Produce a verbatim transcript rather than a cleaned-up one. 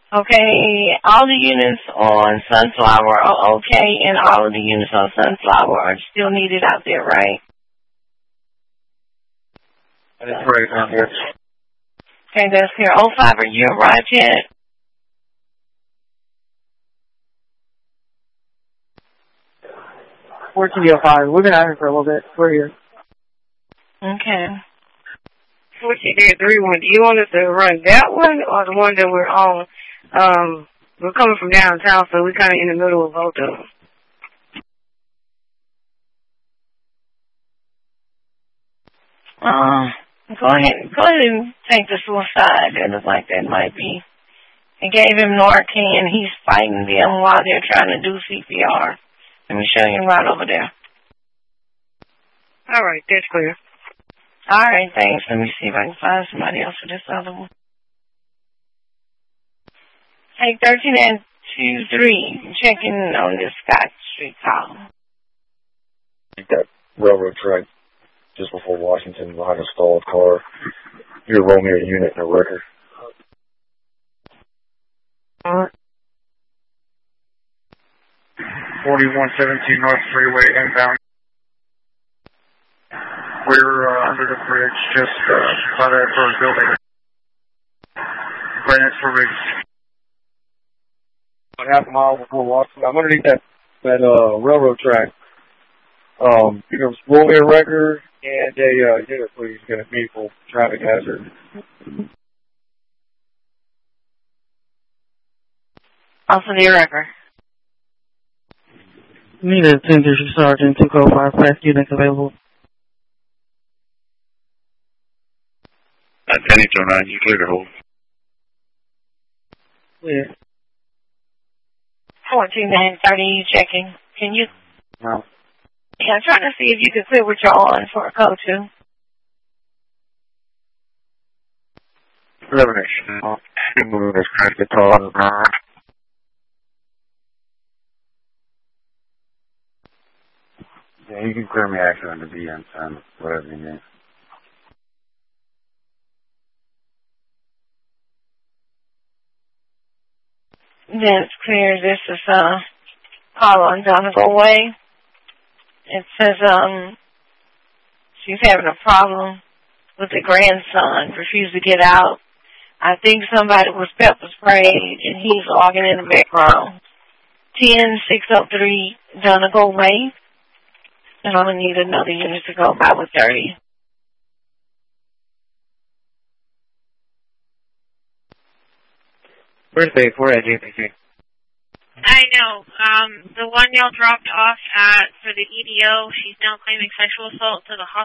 Okay, all the units on Sunflower are okay, and all of the units on Sunflower are still needed out there, right? That is correct, ma'am. Yes. Okay, that's here. oh five, are you arrived yet? fourteen oh five. We've been out here for a little bit. We're here. Okay. fourteen oh three one. Do you want us to run that one or the one that we're on? Um, we're coming from downtown, so we're kind of in the middle of both of them. Uh, go ahead. Go ahead and take the suicide. It looks like that might be. They gave him Narcan. He's fighting them while they're trying to do C P R. Let me show you right over there. All right, that's clear. All right, thanks. Let me see if I can find somebody else for this other one. Hey, thirteen and two three, checking on this Scott Street call. That railroad track just before Washington behind a stalled car. You're a Romeo unit in a wrecker. All right. forty-one seventeen North Freeway inbound. We're uh, under the bridge just uh, by that first building. Grants for Riggs. About half a mile before Washington. I'm underneath that, that uh, railroad track. Um, there was Romeo wrecker and a uh, unit, please, get a vehicle traffic hazard. Also the wrecker. Need a ten District Sergeant, two oh five, fast units available. At ten oh nine, you clear to hold. Yeah. fourteen and thirty, you checking. Can you? No. Yeah, I'm trying to see if you can clear what you're on for a code two. Elimination. I'm moving this crash guitar. Yeah, you can clear me actually on the V M, son, whatever you need. That's clear. This is uh, call on Donegal Way. It says um, she's having a problem with the grandson, refused to get out. I think somebody was pepper sprayed, and he's walking in the background. ten six oh three Donegal Way. And I'm going to need another unit to go by with thirty. Where's Dave? We're at J P C. I know. Um, the one y'all dropped off at for the E D O, she's now claiming sexual assault to the hospital.